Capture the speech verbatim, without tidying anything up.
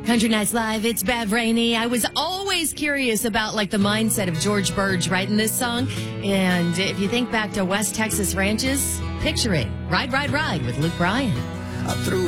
Country Nights Live, it's Bev Rainey. I was always curious about like the mindset of George Burge writing this song. And if you think back to West Texas ranches, picture it. Ride, ride, ride with Luke Bryan. I threw